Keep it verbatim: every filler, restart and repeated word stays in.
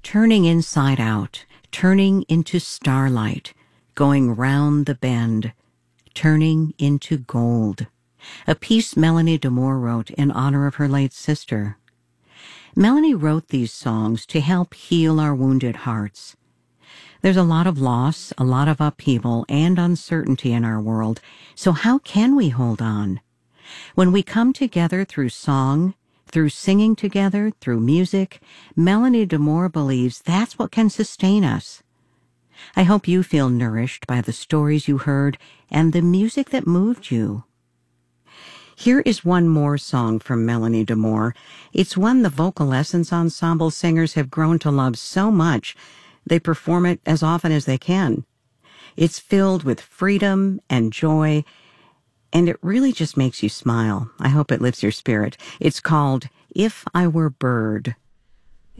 Turning inside out, turning into starlight, going round the bend, turning into gold. A piece Melanie D'Amour wrote in honor of her late sister. Melanie wrote these songs to help heal our wounded hearts. There's a lot of loss, a lot of upheaval and uncertainty in our world, so how can we hold on? When we come together through song, through singing together, through music, Melanie D'Amour believes that's what can sustain us. I hope you feel nourished by the stories you heard and the music that moved you. Here is one more song from Melanie D'Amour. It's one the Vocal Essence Ensemble singers have grown to love so much, they perform it as often as they can. It's filled with freedom and joy, and it really just makes you smile. I hope it lifts your spirit. It's called If I Were Bird.